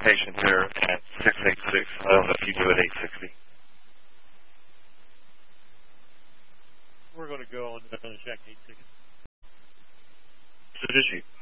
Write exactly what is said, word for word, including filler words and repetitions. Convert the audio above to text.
patient here at six eight six. I don't know if you do at eight sixty. We're going to go on, on check eight sixty. Tsujishi.